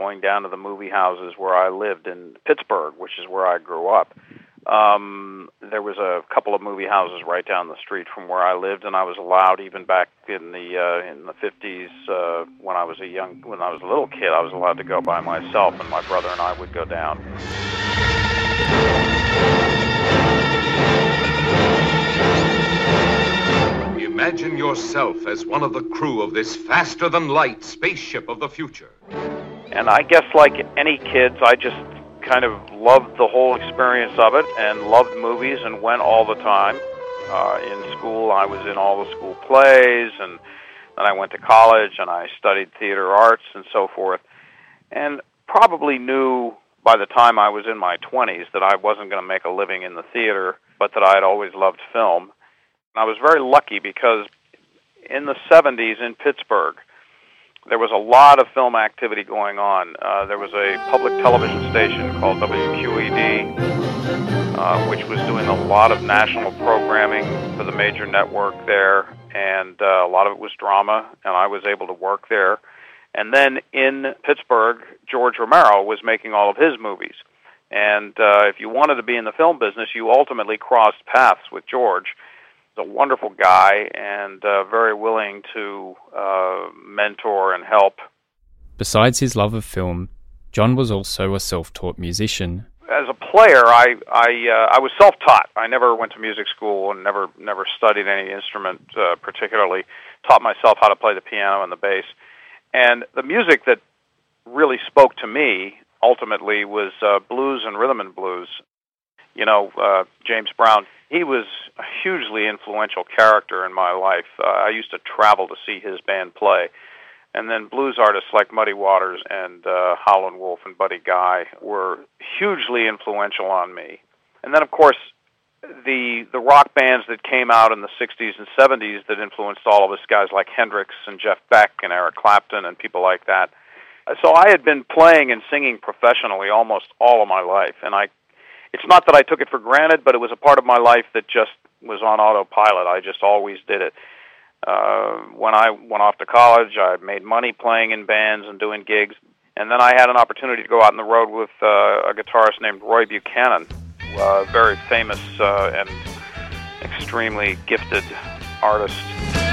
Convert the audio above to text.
going down to the movie houses where I lived in Pittsburgh, which is where I grew up. There was a couple of movie houses right down the street from where I lived, and I was allowed, even back in the 50s, when I was a little kid, I was allowed to go by myself, and my brother and I would go down. Imagine yourself as one of the crew of this faster-than-light spaceship of the future. And I guess like any kids, I just kind of loved the whole experience of it and loved movies and went all the time. In school, I was in all the school plays, and then I went to college and I studied theater arts and so forth, and probably knew by the time I was in my 20s that I wasn't going to make a living in the theater, but that I had always loved film. And I was very lucky because in the 70s in Pittsburgh, there was a lot of film activity going on. There was a public television station called WQED, which was doing a lot of national programming for the major network there, and a lot of it was drama, and I was able to work there. And then in Pittsburgh, George Romero was making all of his movies. And if you wanted to be in the film business, you ultimately crossed paths with George. He's a wonderful guy and very willing to mentor and help. Besides his love of film, John was also a self-taught musician. As a player, I was self-taught. I never went to music school and never studied any instrument particularly. Taught myself how to play the piano and the bass. And the music that really spoke to me ultimately was blues and rhythm and blues. You know, James Brown, he was a hugely influential character in my life. I used to travel to see his band play. And then blues artists like Muddy Waters and Howlin' Wolf and Buddy Guy were hugely influential on me. And then, of course, the rock bands that came out in the 60s and 70s that influenced all of us, guys like Hendrix and Jeff Beck and Eric Clapton and people like that. So I had been playing and singing professionally almost all of my life, and it's not that I took it for granted, but it was a part of my life that just was on autopilot. I just always did it. When I went off to college, I made money playing in bands and doing gigs, and then I had an opportunity to go out on the road with a guitarist named Roy Buchanan, a very famous and extremely gifted artist.